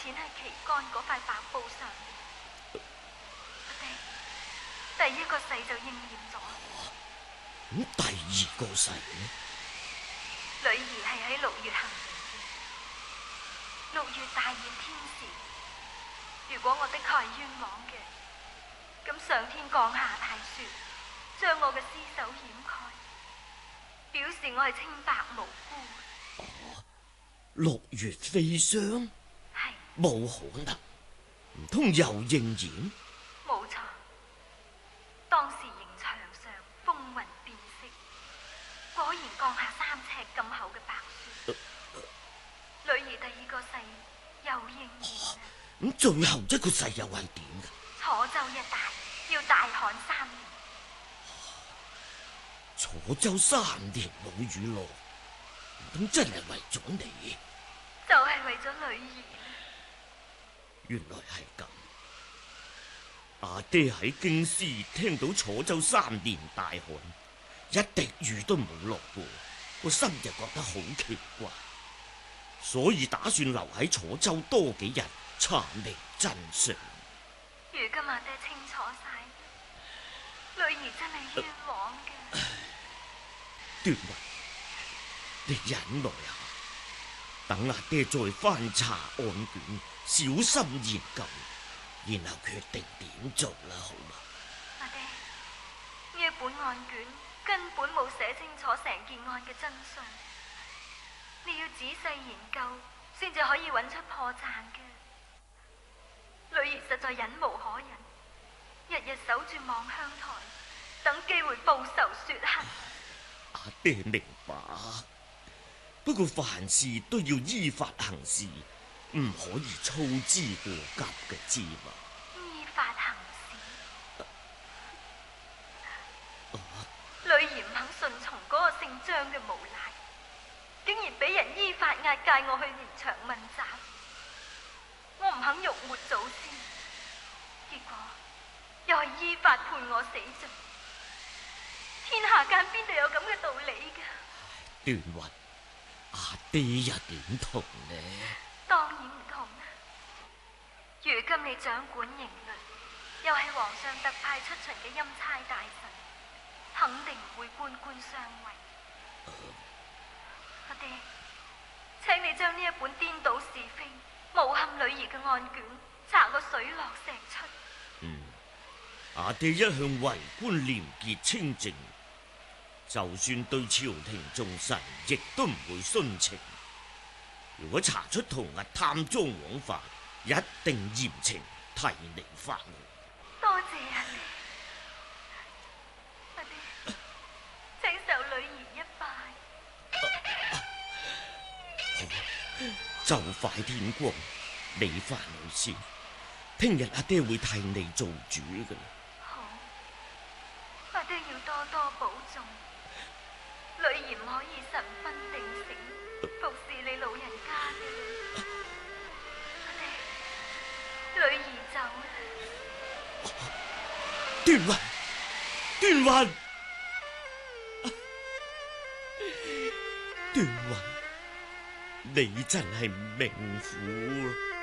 錢喺旗杆嗰塊白布上面。阿爹，第一個誓就應驗咗。 咁第二個誓呢？ 女兒係喺6月行刑嘅。6月大熱天時，如果我的確係冤枉嘅，咁上天降下大雪，將我嘅屍首掩蓋，表示我係清白無辜。 6月飛霜？ 係。 冇可能，唔通又應驗？ 冇錯，當時刑場上風雲變色，果然降下3尺咁厚嘅白雪。女兒第二個誓又應驗啦。 咁最後一個誓又係點㗎？ 楚州一帶要大旱3年。 楚州3年冇雨落，唔通真係為咗你？ 就係為咗女兒。 原來係咁。阿爹喺京師聽到楚州3年大旱，一滴雨都冇落過，個心就覺得好奇怪，所以打算留喺楚州多幾日查明真相。 如今阿爹清楚晒，女兒真係冤枉嘅。 端雲，你忍耐下，等阿爹再翻查案卷，小心研究，然後決定點做啦，好嘛？ 阿爹，呢本案卷根本冇寫清楚成件案嘅真相，你要仔細研究先至可以揾出破綻嘅。女兒實在忍無可忍，日日守住望鄉台，等機會報仇雪恨。 阿爹明白，不過凡事都要依法行事，唔可以操之過急嘅，知嘛？ 依法行事。女兒唔肯順從嗰個姓張嘅無賴，竟然俾人依法押解我去刑場問斬。我唔肯辱沒祖先，結果又係依法判我死罪。天下間邊度有咁嘅道理㗎？ 端雲，阿爹又點同呢？ 當然唔同啦。如今你掌管刑律，又係皇上特派出巡嘅欽差大臣，肯定唔會官官相衛。阿爹，請你將呢一本顛倒是非、誣陷女兒嘅案卷查個水落石出。 阿爹一向為官廉潔清正，就算對朝廷重臣，亦都唔會徇情。如果查出同日貪贓枉法，一定嚴懲，提你翻案。 多謝阿爹，阿爹，請受女兒一拜。 好，就快天光，你翻去先。聽日阿爹會替你做主噶啦。 好，阿爹要多多保重，女兒唔可以神分定性，服侍你老人家嘅啦。阿爹，女兒走啦。 端雲，端雲，端雲，你真係命苦。